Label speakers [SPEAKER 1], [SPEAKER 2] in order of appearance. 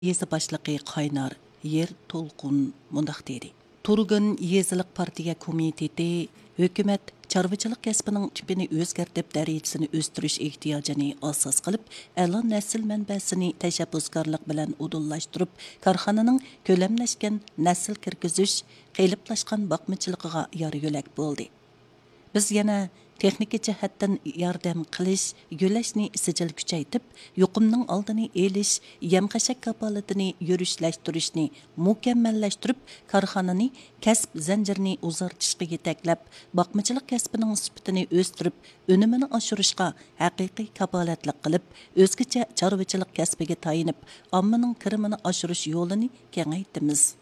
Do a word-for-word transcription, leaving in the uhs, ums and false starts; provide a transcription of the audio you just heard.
[SPEAKER 1] Yezi başlıqı Qaynar yer to'lqin mundaq dedi. Turgun Yezilik partiya komiteti hökumət çarvıçılıq kəsbinin tipini özgərtib dərəcəsini östürüş ehtiyacını asas qılıb, əla nəsil mənbəsini təşəbbüskarlıq bilan udullaşdırıb, karxananın köləmləşkən nəsil kirgizish, qeyliblashqan baqmıçılığıga yar yölək boldi. Biz yana texnik jihatdan yordam qilish, yo'lashni sijil kuchaytib, yuqumning oldini elish, yem-qashak kapolatini yurishlashtırishni mukammallashtirib, korxonani kasb zanjirini uzartishga yetaklab, baqmachilik kasbining sifatini o'stirib, unumini oshirishga haqiqiy kapolatlik qilib, o'zgacha chorvachilik kasbiga tayinib, ommaning kirimini oshirish yo'lini kengaytimiz.